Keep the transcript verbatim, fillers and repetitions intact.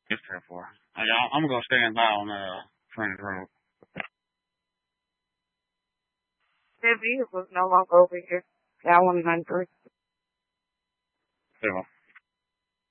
It's ten four. I, I'm gonna go stand by on uh Furnace Road. That vehicle's no longer over here. That one hundred. Yeah.